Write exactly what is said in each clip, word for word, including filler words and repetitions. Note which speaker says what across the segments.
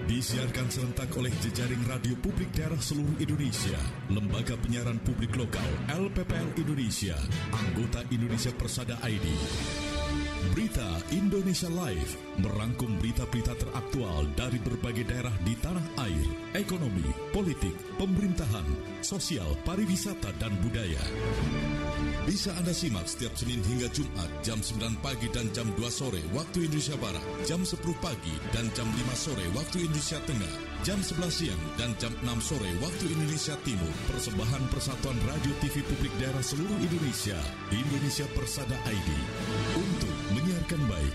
Speaker 1: Disiarkan serentak oleh jejaring radio publik daerah seluruh Indonesia, Lembaga Penyiaran Publik Lokal L P P L Indonesia, anggota Indonesia Persada I D. Berita Indonesia Live merangkum berita-berita teraktual dari berbagai daerah di tanah air, ekonomi, politik, pemerintahan, sosial, pariwisata, dan budaya. Bisa Anda simak setiap Senin hingga Jumat jam sembilan pagi dan jam dua sore waktu Indonesia Barat, jam sepuluh pagi dan jam lima sore waktu Indonesia Tengah, jam sebelas siang dan jam enam sore waktu Indonesia Timur. Persembahan Persatuan Radio T V Publik Daerah seluruh Indonesia, Indonesia Persada I D, untuk menyiarkan baik.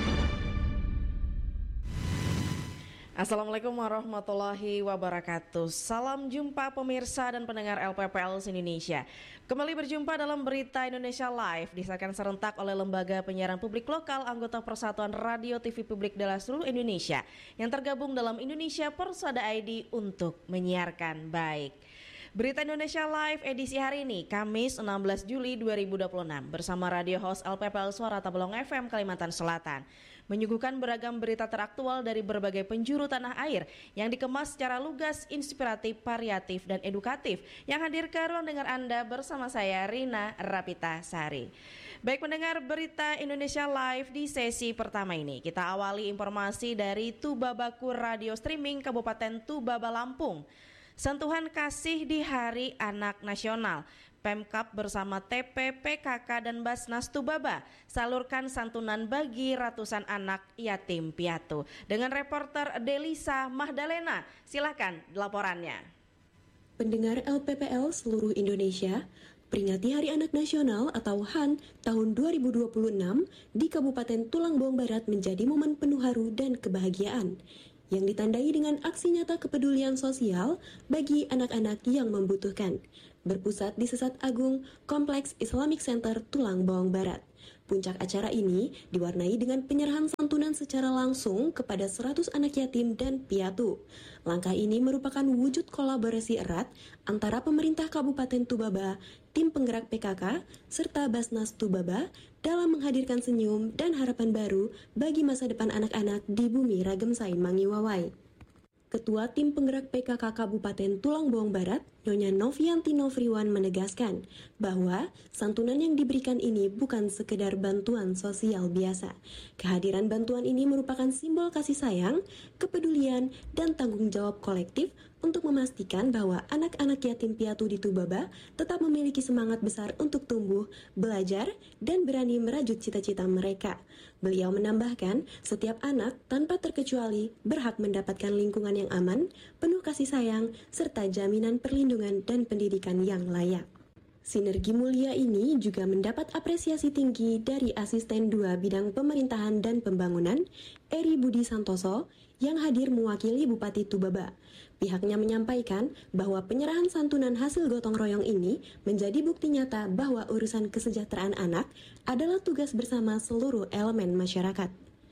Speaker 2: Assalamualaikum warahmatullahi wabarakatuh. Salam jumpa pemirsa dan pendengar L P P L Indonesia. Kembali berjumpa dalam Berita Indonesia Live, disiarkan serentak oleh Lembaga Penyiaran Publik Lokal anggota Persatuan Radio T V Publik dalam seluruh Indonesia yang tergabung dalam Indonesia Persada I D untuk menyiarkan baik. Berita Indonesia Live edisi hari ini, Kamis enam belas Juli dua ribu dua puluh enam, bersama radio host L P P L Suara Tabalong F M Kalimantan Selatan, menyuguhkan beragam berita teraktual dari berbagai penjuru tanah air yang dikemas secara lugas, inspiratif, variatif, dan edukatif, yang hadir ke ruang dengar Anda bersama saya Rina Rapita Sari. Baik pendengar Berita Indonesia Live, di sesi pertama ini kita awali informasi dari Tubabaku Radio Streaming Kabupaten Tubaba, Lampung. Sentuhan kasih di Hari Anak Nasional, Pemkab bersama T P, P K K, dan Basnas Tubaba salurkan santunan bagi ratusan anak yatim piatu. Dengan reporter Delisa Mahdalena, silakan laporannya.
Speaker 3: Pendengar L P P L seluruh Indonesia, peringati Hari Anak Nasional atau H A N tahun dua ribu dua puluh enam di Kabupaten Tulang Bawang Barat menjadi momen penuh haru dan kebahagiaan yang ditandai dengan aksi nyata kepedulian sosial bagi anak-anak yang membutuhkan, berpusat di Sesat Agung, Kompleks Islamic Center, Tulang Bawang Barat. Puncak acara ini diwarnai dengan penyerahan santunan secara langsung kepada seratus anak yatim dan piatu. Langkah ini merupakan wujud kolaborasi erat antara pemerintah Kabupaten Tubaba, tim penggerak P K K, serta Basnas Tubaba dalam menghadirkan senyum dan harapan baru bagi masa depan anak-anak di bumi Ragem Sain Mangiwawai. Ketua Tim Penggerak P K K Kabupaten Tulang Bawang Barat, Nyonya Novianti Novriwan menegaskan bahwa santunan yang diberikan ini bukan sekedar bantuan sosial biasa. Kehadiran bantuan ini merupakan simbol kasih sayang, kepedulian, dan tanggung jawab kolektif untuk memastikan bahwa anak-anak yatim piatu di Tubaba tetap memiliki semangat besar untuk tumbuh, belajar, dan berani merajut cita-cita mereka. Beliau menambahkan, setiap anak tanpa terkecuali berhak mendapatkan lingkungan yang aman, penuh kasih sayang, serta jaminan perlindungan dan pendidikan yang layak. Sinergi mulia ini juga mendapat apresiasi tinggi dari Asisten dua Bidang Pemerintahan dan Pembangunan, Eri Budi Santoso, yang hadir mewakili Bupati Tubaba. Pihaknya menyampaikan bahwa penyerahan santunan hasil gotong royong ini menjadi bukti nyata bahwa urusan kesejahteraan anak adalah tugas bersama seluruh elemen masyarakat.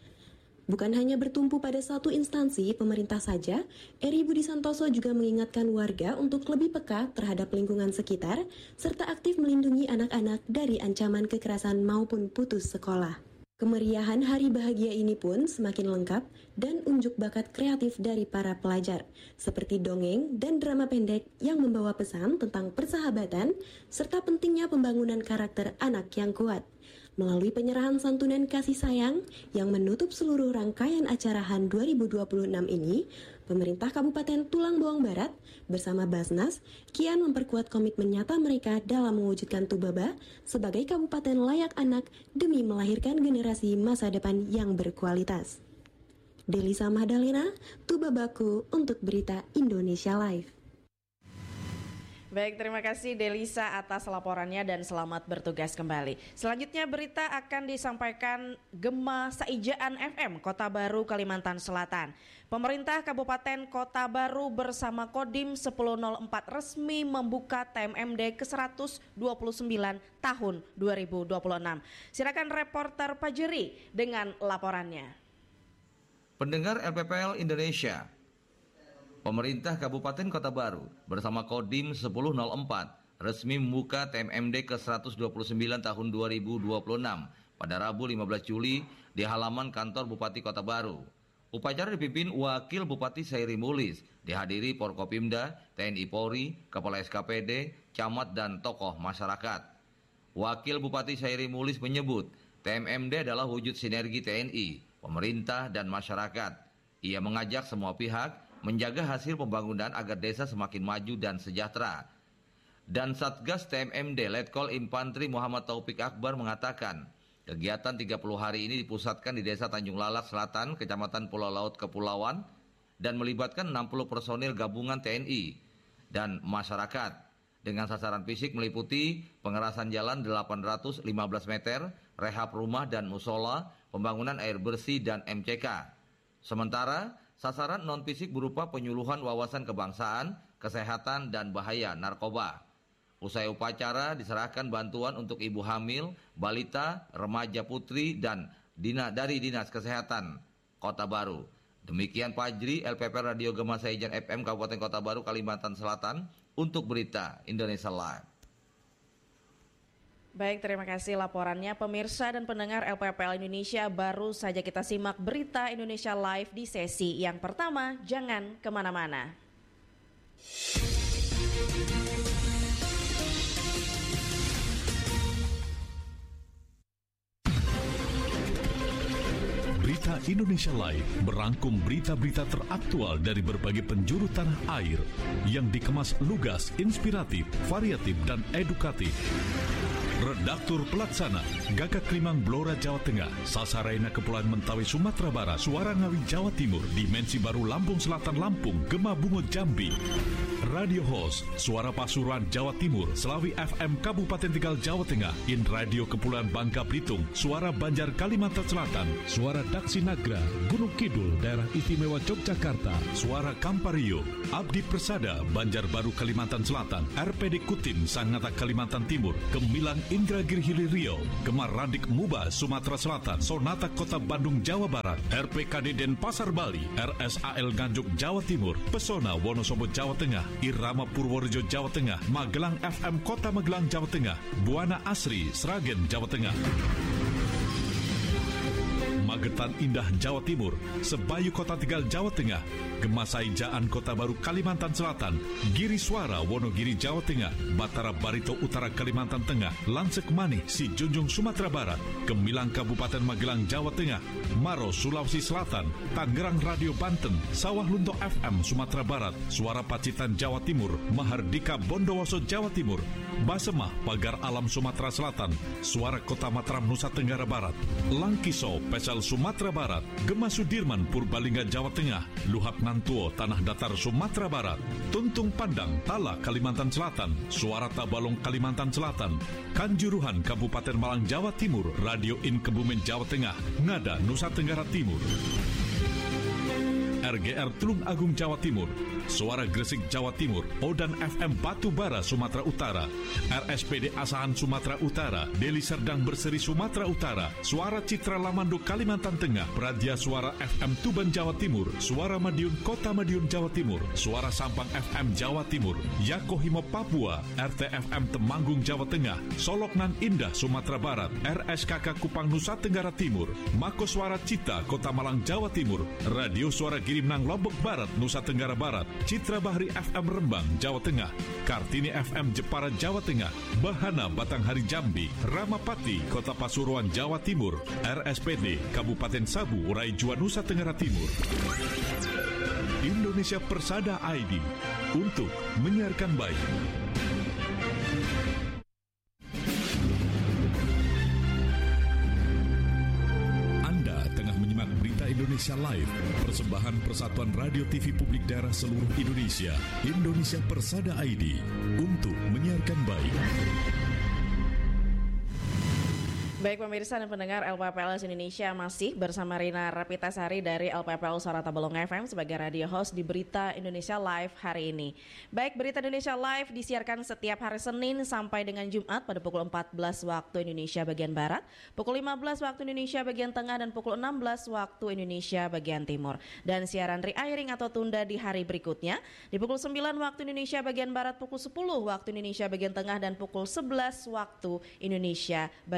Speaker 3: Bukan hanya bertumpu pada satu instansi pemerintah saja, Eri Budi Santoso juga mengingatkan warga untuk lebih peka terhadap lingkungan sekitar, serta aktif melindungi anak-anak dari ancaman kekerasan maupun putus sekolah. Kemeriahan hari bahagia ini pun semakin lengkap dan unjuk bakat kreatif dari para pelajar, seperti dongeng dan drama pendek yang membawa pesan tentang persahabatan, serta pentingnya pembangunan karakter anak yang kuat. Melalui penyerahan santunan kasih sayang yang menutup seluruh rangkaian acara H A N dua ribu dua puluh enam ini, pemerintah Kabupaten Tulang Bawang Barat bersama Basnas kian memperkuat komitmen nyata mereka dalam mewujudkan Tubaba sebagai kabupaten layak anak demi melahirkan generasi masa depan yang berkualitas. Delisa Mahdalena, Tubabaku untuk Berita Indonesia Live.
Speaker 2: Baik, terima kasih Delisa atas laporannya dan selamat bertugas kembali. Selanjutnya berita akan disampaikan Gema Saijaan F M Kota Baru, Kalimantan Selatan. Pemerintah Kabupaten Kota Baru bersama Kodim sepuluh nol empat resmi membuka T M M D ke seratus dua puluh sembilan tahun dua ribu dua puluh enam. Silakan reporter Pajeri dengan laporannya.
Speaker 4: Pendengar L P P L Indonesia, pemerintah Kabupaten Kota Baru bersama Kodim sepuluh nol empat resmi membuka T M M D ke seratus dua puluh sembilan tahun dua ribu dua puluh enam pada Rabu lima belas Juli di halaman kantor Bupati Kota Baru. Upacara dipimpin Wakil Bupati Sairi Mulis, dihadiri Forkopimda, T N I Polri, Kepala S K P D, camat dan tokoh masyarakat. Wakil Bupati Sairi Mulis menyebut T M M D adalah wujud sinergi T N I, pemerintah dan masyarakat. Ia mengajak semua pihak menjaga hasil pembangunan agar desa semakin maju dan sejahtera. Dan Satgas T M M D Letkol Infantri Muhammad Taufik Akbar mengatakan, kegiatan tiga puluh hari ini dipusatkan di Desa Tanjung Lalak Selatan, Kecamatan Pulau Laut Kepulauan, dan melibatkan enam puluh personil gabungan T N I dan masyarakat. Dengan sasaran fisik meliputi pengerasan jalan delapan ratus lima belas meter, rehab rumah dan musola, pembangunan air bersih dan M C K. Sementara sasaran non-fisik berupa penyuluhan wawasan kebangsaan, kesehatan, dan bahaya narkoba. Usai upacara diserahkan bantuan untuk ibu hamil, balita, remaja putri, dan dina, dari Dinas Kesehatan Kota Baru. Demikian Fajri, L P P Radio Gema Saijan F M Kabupaten Kota Baru, Kalimantan Selatan, untuk Berita Indonesia Live.
Speaker 2: Baik, terima kasih laporannya pemirsa dan pendengar L P P L Indonesia. Baru saja kita simak Berita Indonesia Live di sesi yang pertama. Jangan kemana-mana.
Speaker 1: Berita Indonesia Live merangkum berita-berita teraktual dari berbagai penjuru tanah air yang dikemas lugas, inspiratif, variatif, dan edukatif. Redaktur Pelaksana Gagak Limang Blora Jawa Tengah, Sasaraina Kepulauan Mentawai Sumatera Barat, Suara Ngawi Jawa Timur, Dimensi Baru Lampung Selatan Lampung, Gema Bungo Jambi. Radio Host Suara Pasuruan Jawa Timur, Selawi F M Kabupaten Tegal Jawa Tengah, In Radio Kepulauan Bangka Belitung, Suara Banjar Kalimantan Selatan, Suara Daksi Nagra Gunung Kidul Daerah Istimewa Yogyakarta, Suara Kampario, Abdi Persada Banjarbaru Kalimantan Selatan, R P D Kutim Sangatta Kalimantan Timur, Gemilang Indragiri Hilir Riau, Gemar Radik Muba Sumatera Selatan, Sonata Kota Bandung Jawa Barat, R P K D Denpasar Bali, R S A L Nganjuk Jawa Timur, Pesona Wonosobo Jawa Tengah, Irama Purworejo Jawa Tengah, Magelang F M Kota Magelang Jawa Tengah, Buana Asri Sragen Jawa Tengah, Magetan Indah Jawa Timur, Sebayu Kota Tegal Jawa Tengah, Gemasai Jaan Kota Baru Kalimantan Selatan, Giri Suara Wonogiri Jawa Tengah, Batara Barito Utara Kalimantan Tengah, Lansek Manih Si Junjung Sumatera Barat, Gemilang Kabupaten Magelang Jawa Tengah, Maro Sulawesi Selatan, Tangerang Radio Banten, Sawah Lunto F M Sumatera Barat, Suara Pacitan Jawa Timur, Mahardika Bondowoso Jawa Timur, Basemah Pagar Alam Sumatera Selatan, Suara Kota Mataram Nusa Tenggara Barat, Langkiso Pesal Sumatera Barat, Gema Sudirman Purbalingga Jawa Tengah, Luhak Nantuo Tanah Datar Sumatera Barat, Tuntung Pandang Tala Kalimantan Selatan, Suara Tabalong Kalimantan Selatan, Kanjuruhan Kabupaten Malang Jawa Timur, Radio In Kebumen Jawa Tengah, Ngada Nusa Tenggara Timur, R G R Tulung Agung Jawa Timur, Suara Gresik Jawa Timur, Odan F M Batu Bara Sumatera Utara, R S P D Asahan Sumatera Utara, Deli Serdang Berseri Sumatera Utara, Suara Citra Lamando Kalimantan Tengah, Pradia Suara F M Tuban Jawa Timur, Suara Madiun Kota Madiun Jawa Timur, Suara Sampang F M Jawa Timur, Yakohimo Papua, R T F M Temanggung Jawa Tengah, Soloknan Indah Sumatera Barat, R S K K Kupang Nusa Tenggara Timur, Mako Suara Cita Kota Malang Jawa Timur, Radio Suara Girimnang Lombok Barat Nusa Tenggara Barat, Citra Bahri F M Rembang Jawa Tengah, Kartini F M Jepara Jawa Tengah, Bahana Batanghari Jambi, Ramapati Kota Pasuruan Jawa Timur, R S P D Kabupaten Sabu Raijua Nusa Tenggara Timur. Indonesia Persada I D untuk menyiarkan baik. Indonesia Live, persembahan Persatuan Radio T V Publik Daerah seluruh Indonesia, Indonesia Persada I D, untuk menyiarkan baik.
Speaker 2: Baik pemirsa dan pendengar L P P L Indonesia, masih bersama Rina Rapitasari dari L P P L Suara Tabalong F M sebagai radio host di Berita Indonesia Live hari ini. Baik, Berita Indonesia Live disiarkan setiap hari Senin sampai dengan Jumat pada pukul empat belas waktu Indonesia bagian Barat, pukul lima belas waktu Indonesia bagian Tengah, dan pukul enam belas waktu Indonesia bagian Timur. Dan siaran re-airing atau tunda di hari berikutnya di pukul sembilan waktu Indonesia bagian Barat, pukul sepuluh waktu Indonesia bagian Tengah, dan pukul sebelas waktu Indonesia bagian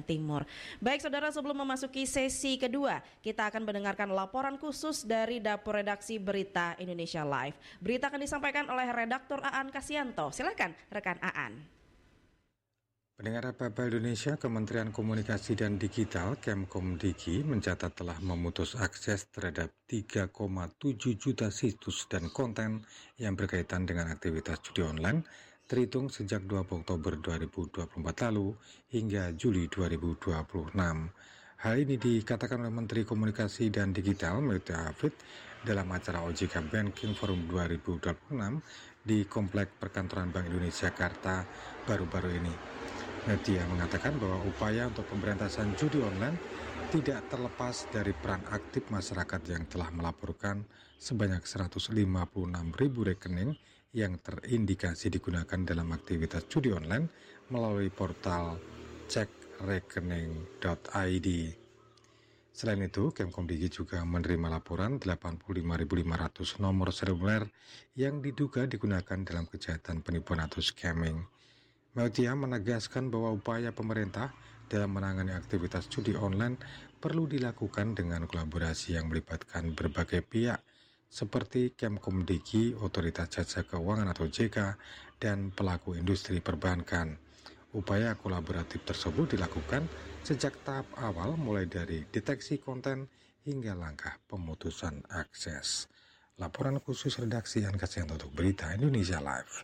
Speaker 2: Timur. Baik saudara, sebelum memasuki sesi kedua, kita akan mendengarkan laporan khusus dari Dapur Redaksi Berita Indonesia Live. Berita akan disampaikan oleh redaktur Aan Kasyanto. Silakan rekan Aan.
Speaker 5: Pendengar L P P L Indonesia, Kementerian Komunikasi dan Digital Kemkomdiki mencatat telah memutus akses terhadap tiga koma tujuh juta situs dan konten yang berkaitan dengan aktivitas judi online terhitung sejak dua puluh Oktober dua ribu dua puluh empat lalu hingga Juli dua ribu dua puluh enam. Hal ini dikatakan oleh Menteri Komunikasi dan Digital Melty Hafid dalam acara O J K Banking Forum dua ribu dua puluh enam di Komplek Perkantoran Bank Indonesia Jakarta baru-baru ini. Dia mengatakan bahwa upaya untuk pemberantasan judi online tidak terlepas dari peran aktif masyarakat yang telah melaporkan sebanyak seratus lima puluh enam ribu rekening yang terindikasi digunakan dalam aktivitas judi online melalui portal cek rekening dot i d. Selain itu, Kemkomdiki juga menerima laporan delapan puluh lima ribu lima ratus nomor seluler yang diduga digunakan dalam kejahatan penipuan atau scamming. Melty menegaskan bahwa upaya pemerintah dalam menangani aktivitas judi online perlu dilakukan dengan kolaborasi yang melibatkan berbagai pihak seperti Kemkomdiki, Otoritas Jasa Keuangan atau O J K, dan pelaku industri perbankan. Upaya kolaboratif tersebut dilakukan sejak tahap awal mulai dari deteksi konten hingga langkah pemutusan akses. Laporan khusus redaksi Aan Kasyanto untuk Berita Indonesia Live.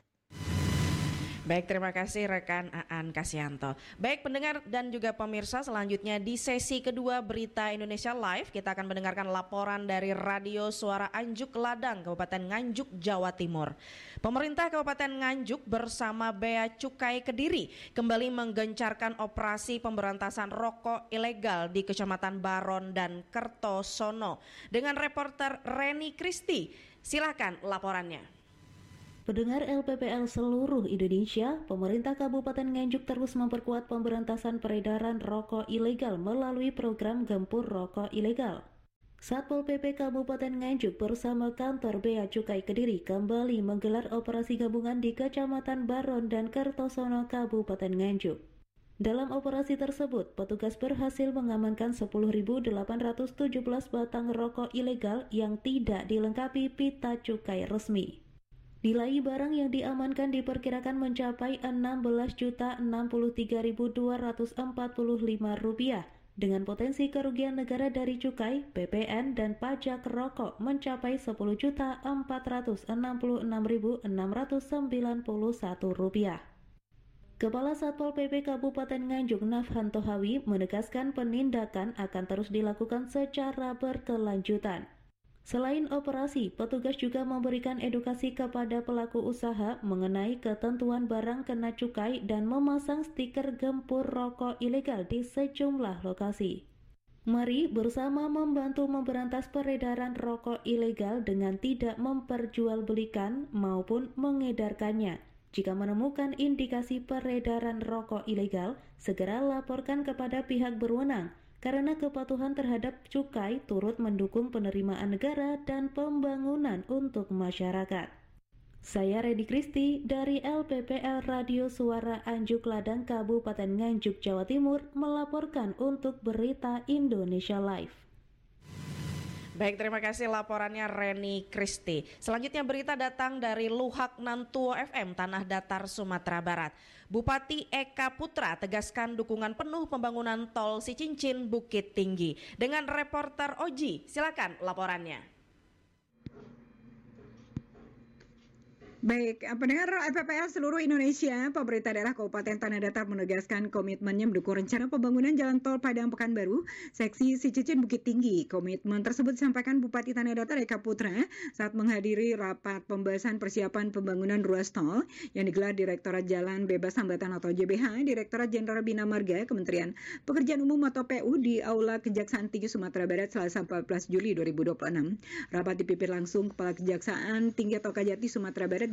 Speaker 2: Baik, terima kasih rekan Aan Kasyanto. Baik pendengar dan juga pemirsa, selanjutnya di sesi kedua Berita Indonesia Live kita akan mendengarkan laporan dari Radio Suara Anjuk Ladang, Kabupaten Nganjuk, Jawa Timur. Pemerintah Kabupaten Nganjuk bersama Bea Cukai Kediri kembali menggencarkan operasi pemberantasan rokok ilegal di Kecamatan Baron dan Kertosono. Dengan reporter Reni Kristi, silakan laporannya.
Speaker 6: Pendengar L P P L seluruh Indonesia, pemerintah Kabupaten Nganjuk terus memperkuat pemberantasan peredaran rokok ilegal melalui program Gempur Rokok Ilegal. Satpol P P Kabupaten Nganjuk bersama kantor Bea Cukai Kediri kembali menggelar operasi gabungan di Kecamatan Baron dan Kertosono, Kabupaten Nganjuk. Dalam operasi tersebut, petugas berhasil mengamankan sepuluh ribu delapan ratus tujuh belas batang rokok ilegal yang tidak dilengkapi pita cukai resmi. Nilai barang yang diamankan diperkirakan mencapai enam belas juta enam puluh tiga ribu dua ratus empat puluh lima rupiah dengan potensi kerugian negara dari cukai, P P N, dan pajak rokok mencapai sepuluh juta empat ratus enam puluh enam ribu enam ratus sembilan puluh satu rupiah. Kepala Satpol P P Kabupaten Nganjuk Nafhan Tohawi menegaskan penindakan akan terus dilakukan secara berkelanjutan. Selain operasi, petugas juga memberikan edukasi kepada pelaku usaha mengenai ketentuan barang kena cukai dan memasang stiker gempur rokok ilegal di sejumlah lokasi. Mari bersama membantu memberantas peredaran rokok ilegal dengan tidak memperjualbelikan maupun mengedarkannya. Jika menemukan indikasi peredaran rokok ilegal, segera laporkan kepada pihak berwenang. Karena kepatuhan terhadap cukai turut mendukung penerimaan negara dan pembangunan untuk masyarakat. Saya Reni Kristi dari L P P L Radio Suara Anjuk Ladang, Kabupaten Nganjuk, Jawa Timur melaporkan untuk Berita Indonesia Live.
Speaker 2: Baik, terima kasih laporannya Reni Kristi. Selanjutnya berita datang dari Luhak Nantuo F M, Tanah Datar, Sumatera Barat. Bupati Eka Putra tegaskan dukungan penuh pembangunan tol Cicincin Bukit Tinggi. Dengan reporter Oji, silakan laporannya.
Speaker 7: Baik, pendengar L P P L seluruh Indonesia, pemerintah daerah Kabupaten Tanah Datar menegaskan komitmennya mendukung rencana pembangunan jalan tol Padang Pekanbaru, seksi Cicicin Bukit Tinggi. Komitmen tersebut disampaikan Bupati Tanah Datar Eka Putra saat menghadiri rapat pembahasan persiapan pembangunan ruas tol yang digelar Direktorat Jalan Bebas Hambatan atau J B H, Direktorat Jenderal Bina Marga, Kementerian Pekerjaan Umum atau P U di Aula Kejaksaan Tinggi Sumatera Barat Selasa empat belas Juli dua ribu dua puluh enam. Rapat dipimpin langsung Kepala Kejaksaan Tinggi atau Kajati Sumatera Barat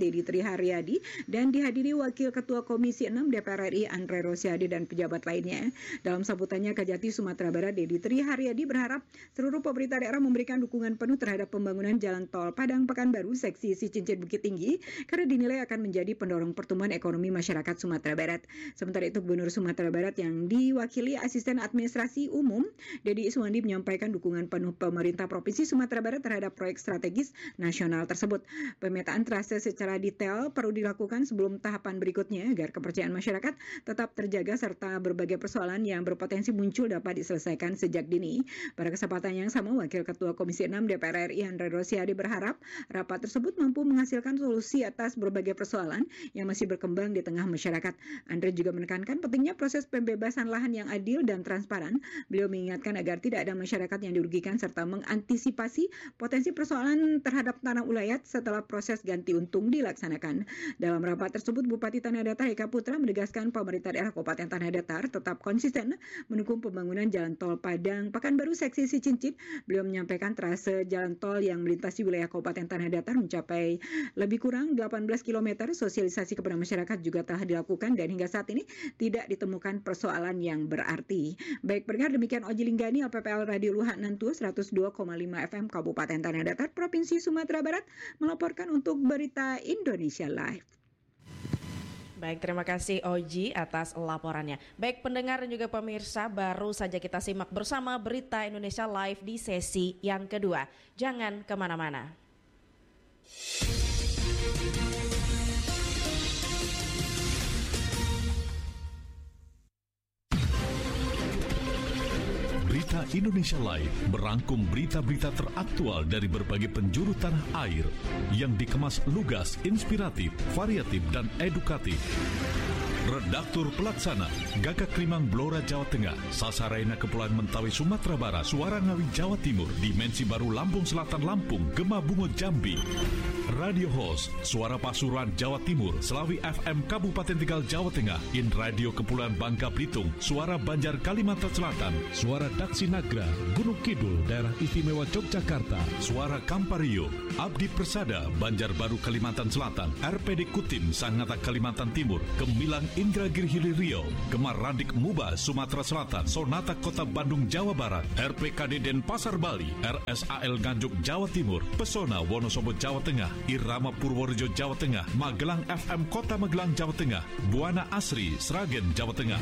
Speaker 7: Dedi Tri Haryadi dan dihadiri Wakil Ketua Komisi enam D P R R I Andre Rosiade dan pejabat lainnya. Dalam sambutannya, Kajati Sumatera Barat Dedi Tri Haryadi berharap seluruh pemerintah daerah memberikan dukungan penuh terhadap pembangunan jalan tol Padang Pekanbaru seksi Sicincin Bukit Tinggi karena dinilai akan menjadi pendorong pertumbuhan ekonomi masyarakat Sumatera Barat. Sementara itu, Gubernur Sumatera Barat yang diwakili Asisten Administrasi Umum Dedi Iswandi menyampaikan dukungan penuh pemerintah Provinsi Sumatera Barat terhadap proyek strategis nasional tersebut. Pemetaan trase secara detail perlu dilakukan sebelum tahapan berikutnya agar kepercayaan masyarakat tetap terjaga serta berbagai persoalan yang berpotensi muncul dapat diselesaikan sejak dini. Pada kesempatan yang sama, Wakil Ketua Komisi enam D P R R I Andre Rosiade berharap rapat tersebut mampu menghasilkan solusi atas berbagai persoalan yang masih berkembang di tengah masyarakat. Andre juga menekankan pentingnya proses pembebasan lahan yang adil dan transparan. Beliau mengingatkan agar tidak ada masyarakat yang dirugikan serta mengantisipasi potensi persoalan terhadap tanah ulayat setelah proses ganti untung dilaksanakan. Dalam rapat tersebut, Bupati Tanah Datar Eka Putra menegaskan pemerintah daerah Kabupaten Tanah Datar tetap konsisten mendukung pembangunan jalan tol Padang Pekanbaru seksi Sicincin. Beliau menyampaikan trase jalan tol yang melintasi wilayah Kabupaten Tanah Datar mencapai lebih kurang delapan belas kilometer. Sosialisasi kepada masyarakat juga telah dilakukan dan hingga saat ini tidak ditemukan persoalan yang berarti. Baik pendengar, demikian Oji Linggani, L P P L Radio Luhak Nantua seratus dua koma lima F M Kabupaten Tanah Datar, Provinsi Sumatera Barat melaporkan untuk Berita Indonesia Live.
Speaker 2: Baik, terima kasih Oji atas laporannya. Baik pendengar dan juga pemirsa, baru saja kita simak bersama Berita Indonesia Live di sesi yang kedua. Jangan kemana-mana.
Speaker 1: Berita Indonesia Live merangkum berita-berita teraktual dari berbagai penjuru tanah air yang dikemas lugas, inspiratif, variatif, dan edukatif. Redaktur Pelaksana Gagak Limang Blora Jawa Tengah, Sasarena Kepulauan Mentawai Sumatera Barat, Suara Ngawi Jawa Timur, Dimensi Baru Lampung Selatan Lampung, Gema Bungo Jambi. Radio Host Suara Pasuruan Jawa Timur, Selawi F M Kabupaten Tegal Jawa Tengah, In Radio Kepulauan Bangka Belitung, Suara Banjar Kalimantan Selatan, Suara Daksi Nagra Gunung Kidul Daerah Istimewa Yogyakarta, Suara Kampario, Abdi Persada Banjarbaru Kalimantan Selatan, R P D Kutim Sangatta Kalimantan Timur, Gemilang Indragiri Hilir Riau, Gemar Randik Muba Sumatera Selatan, Sonata Kota Bandung Jawa Barat, R P K D Denpasar Bali, R S A L Nganjuk Jawa Timur, Pesona Wonosobo Jawa Tengah, Irama Purworejo Jawa Tengah, Magelang F M Kota Magelang Jawa Tengah, Buana Asri Sragen Jawa Tengah,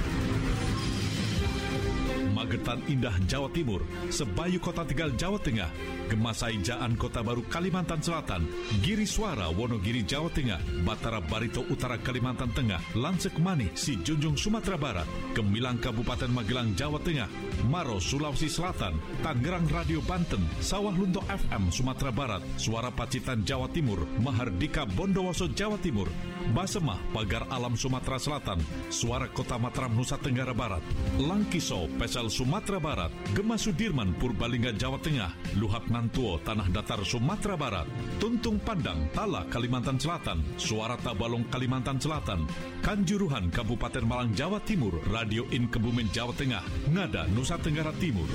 Speaker 1: Magetan Indah Jawa Timur, Sebayu Kota Tegal Jawa Tengah, Gemasai Jaan Kota Baru Kalimantan Selatan, Giri Suara Wonogiri Jawa Tengah, Batara Barito Utara Kalimantan Tengah, Lansek Manih Si Junjung Sumatera Barat, Gemilang Kabupaten Magelang Jawa Tengah, Maros Sulawesi Selatan, Tangerang Radio Banten, Sawah Lunto F M Sumatera Barat, Suara Pacitan Jawa Timur, Mahardika Bondowoso Jawa Timur, Basemah Pagar Alam Sumatera Selatan, Suara Kota Mataram Nusa Tenggara Barat, Langkiso Pesel Sumatera Barat, Gema Sudirman Purbalingga Jawa Tengah, Luhak Nantuo Tanah Datar Sumatera Barat, Tuntung Pandang Tala Kalimantan Selatan, Suara Tabalong Kalimantan Selatan, Kanjuruhan Kabupaten Malang Jawa Timur, Radio In Kebumen Jawa Tengah, Ngada Nusa Tenggara Timur,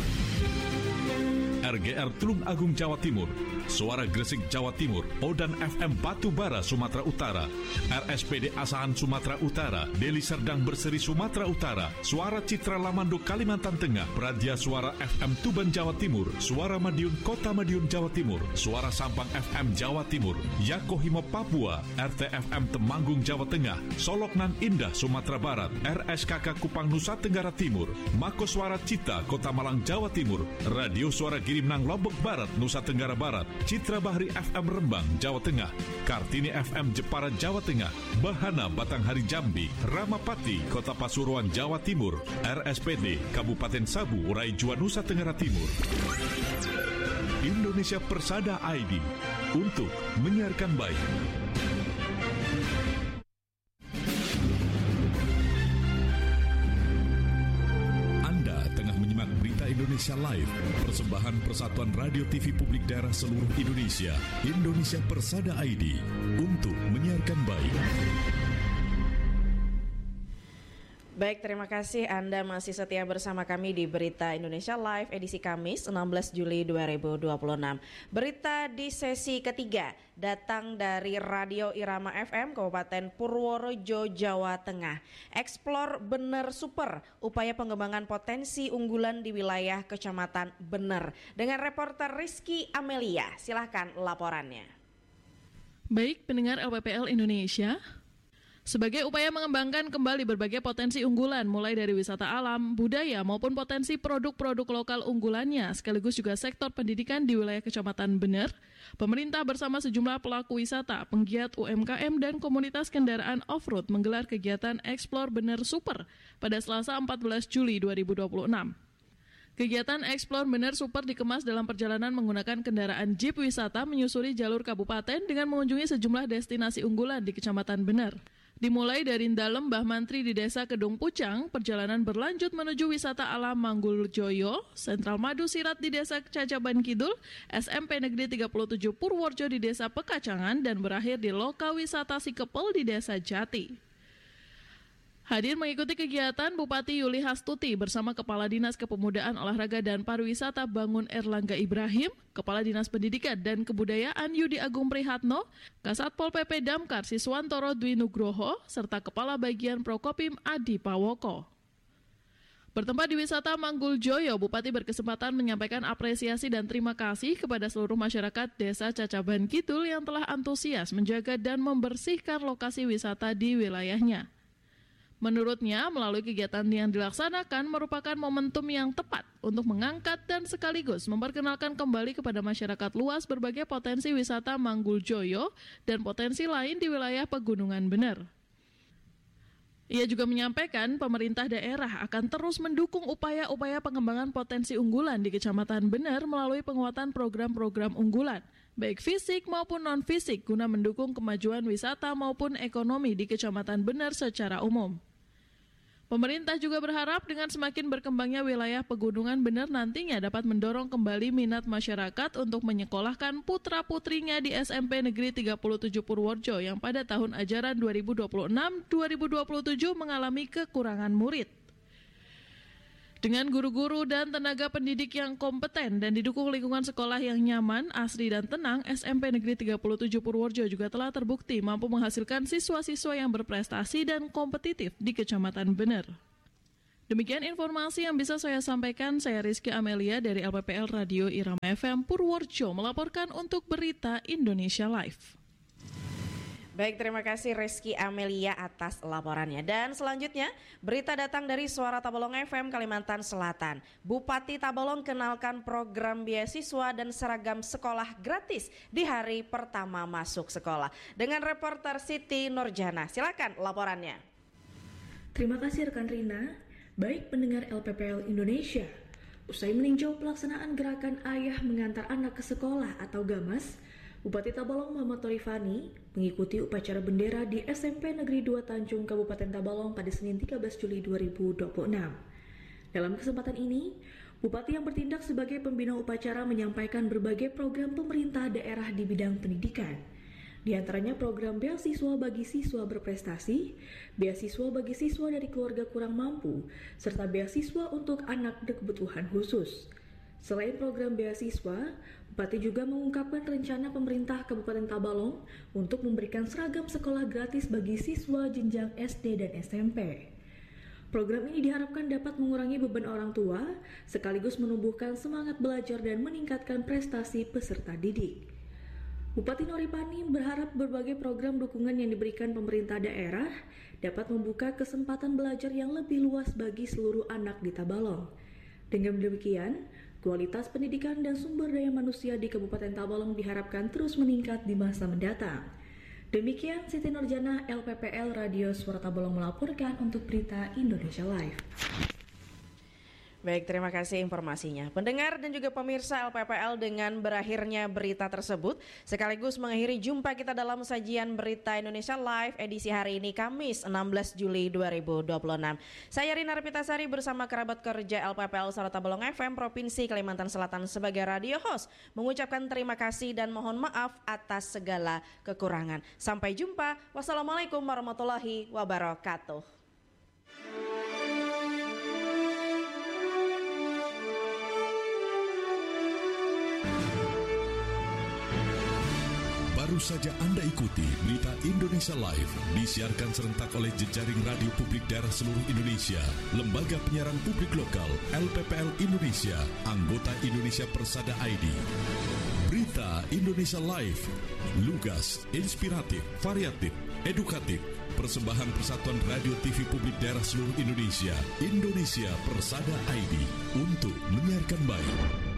Speaker 1: R G R Tulung Agung Jawa Timur, Suara Gresik Jawa Timur, Odan F M Batubara Sumatera Utara, R S P D Asahan Sumatera Utara, Deli Serdang Berseri Sumatera Utara, Suara Citra Lamando Kalimantan Tengah, Pradia Suara F M Tuban Jawa Timur, Suara Madiun Kota Madiun Jawa Timur, Suara Sampang F M Jawa Timur, Yakohimo Papua, R T F M Temanggung Jawa Tengah, Soloknan Indah Sumatera Barat, R S K K Kupang Nusa Tenggara Timur, Mako Suara Cita Kota Malang Jawa Timur, Radio Suara Girimnang Lombok Barat Nusa Tenggara Barat, Citra Bahri F M Rembang Jawa Tengah, Kartini F M Jepara Jawa Tengah, Bahana Batanghari Jambi, Ramapati Kota Pasuruan Jawa Timur, R S P D Kabupaten Sabu Raijua Nusa Tenggara Timur. Indonesia Persada I D untuk menyiarkan baik. Indonesia Live, persembahan Persatuan Radio T V Publik Daerah seluruh Indonesia, Indonesia Persada I D, untuk menyiarkan baik.
Speaker 2: Baik, terima kasih Anda masih setia bersama kami di Berita Indonesia Live edisi Kamis enam belas Juli dua ribu dua puluh enam. Berita di sesi ketiga datang dari Radio Irama F M Kabupaten Purworejo, Jawa Tengah. Explore Bener Super, upaya pengembangan potensi unggulan di wilayah Kecamatan Bener. Dengan reporter Rizky Amelia, silahkan laporannya.
Speaker 8: Baik, pendengar L P P L Indonesia, sebagai upaya mengembangkan kembali berbagai potensi unggulan mulai dari wisata alam, budaya maupun potensi produk-produk lokal unggulannya sekaligus juga sektor pendidikan di wilayah Kecamatan Bener, pemerintah bersama sejumlah pelaku wisata, penggiat U M K M dan komunitas kendaraan off-road menggelar kegiatan Explore Bener Super pada Selasa empat belas Juli dua ribu dua puluh enam. Kegiatan Explore Bener Super dikemas dalam perjalanan menggunakan kendaraan jeep wisata menyusuri jalur kabupaten dengan mengunjungi sejumlah destinasi unggulan di Kecamatan Bener. Dimulai dari Ndalem Mbah Mantri di Desa Kedung Pucang, perjalanan berlanjut menuju wisata alam Manggul Joyo, Sentral Madu Sirat di Desa Cacaban Kidul, S M P Negeri tiga puluh tujuh Purworejo di Desa Pekacangan, dan berakhir di Loka Wisata Sikepel di Desa Jati. Hadir mengikuti kegiatan Bupati Yuli Hastuti bersama Kepala Dinas Kepemudaan Olahraga dan Pariwisata Bangun Erlangga Ibrahim, Kepala Dinas Pendidikan dan Kebudayaan Yudi Agung Prihatno, Kasatpol P P Damkar Siswantoro Dwi Nugroho, serta Kepala Bagian Prokopim Adi Pawoko. Bertempat di wisata Manggul Joyo, Bupati berkesempatan menyampaikan apresiasi dan terima kasih kepada seluruh masyarakat Desa Cacaban Kidul yang telah antusias menjaga dan membersihkan lokasi wisata di wilayahnya. Menurutnya, melalui kegiatan yang dilaksanakan merupakan momentum yang tepat untuk mengangkat dan sekaligus memperkenalkan kembali kepada masyarakat luas berbagai potensi wisata Manggul Joyo dan potensi lain di wilayah Pegunungan Bener. Ia juga menyampaikan pemerintah daerah akan terus mendukung upaya-upaya pengembangan potensi unggulan di Kecamatan Bener melalui penguatan program-program unggulan, baik fisik maupun non-fisik, guna mendukung kemajuan wisata maupun ekonomi di Kecamatan Bener secara umum. Pemerintah juga berharap dengan semakin berkembangnya wilayah Pegunungan Bener nantinya dapat mendorong kembali minat masyarakat untuk menyekolahkan putra-putrinya di S M P Negeri tiga puluh tujuh Purworejo yang pada tahun ajaran dua ribu dua puluh enam dua ribu dua puluh tujuh mengalami kekurangan murid. Dengan guru-guru dan tenaga pendidik yang kompeten dan didukung lingkungan sekolah yang nyaman, asri dan tenang, S M P Negeri tiga puluh tujuh Purworejo juga telah terbukti mampu menghasilkan siswa-siswa yang berprestasi dan kompetitif di Kecamatan Bener. Demikian informasi yang bisa saya sampaikan. Saya Rizky Amelia dari L P P L Radio Irama F M Purworejo melaporkan untuk Berita Indonesia Live.
Speaker 2: Baik, terima kasih Rizky Amelia atas laporannya. Dan selanjutnya, berita datang dari Suara Tabalong F M Kalimantan Selatan. Bupati Tabalong kenalkan program beasiswa dan seragam sekolah gratis di hari pertama masuk sekolah. Dengan reporter Siti Nurjana, silakan laporannya.
Speaker 9: Terima kasih rekan Rina. Baik pendengar L P P L Indonesia, usai meninjau pelaksanaan gerakan Ayah Mengantar Anak ke Sekolah atau GAMAS, Bupati Tabalong Muhammad Torifani mengikuti upacara bendera di S M P Negeri dua Tanjung Kabupaten Tabalong pada Senin tiga belas Juli dua ribu dua puluh enam. Dalam kesempatan ini, Bupati yang bertindak sebagai pembina upacara menyampaikan berbagai program pemerintah daerah di bidang pendidikan. Di antaranya program beasiswa bagi siswa berprestasi, beasiswa bagi siswa dari keluarga kurang mampu, serta beasiswa untuk anak berkebutuhan khusus. Selain program beasiswa, Bupati juga mengungkapkan rencana pemerintah Kabupaten Tabalong untuk memberikan seragam sekolah gratis bagi siswa jenjang S D dan S M P. Program ini diharapkan dapat mengurangi beban orang tua, sekaligus menumbuhkan semangat belajar dan meningkatkan prestasi peserta didik. Bupati Noripani berharap berbagai program dukungan yang diberikan pemerintah daerah dapat membuka kesempatan belajar yang lebih luas bagi seluruh anak di Tabalong. Dengan demikian, kualitas pendidikan dan sumber daya manusia di Kabupaten Tabalong diharapkan terus meningkat di masa mendatang. Demikian Siti Nurjana, L P P L Radio Suara Tabalong melaporkan untuk Berita Indonesia Live.
Speaker 2: Baik, terima kasih informasinya. Pendengar dan juga pemirsa L P P L, dengan berakhirnya berita tersebut sekaligus mengakhiri jumpa kita dalam sajian Berita Indonesia Live edisi hari ini Kamis enam belas Juli dua ribu dua puluh enam. Saya Rina Repitasari bersama kerabat kerja L P P L Suara Tabalong F M Provinsi Kalimantan Selatan sebagai radio host mengucapkan terima kasih dan mohon maaf atas segala kekurangan. Sampai jumpa. Wassalamualaikum warahmatullahi wabarakatuh.
Speaker 1: Baru saja Anda ikuti berita Indonesia Live, disiarkan serentak oleh jejaring radio publik daerah seluruh Indonesia, lembaga penyiaran publik lokal, L P P L Indonesia, anggota Indonesia Persada I D. Berita Indonesia Live, lugas, inspiratif, variatif, edukatif, persembahan Persatuan Radio T V Publik Daerah seluruh Indonesia, Indonesia Persada I D, untuk menyiarkan baik.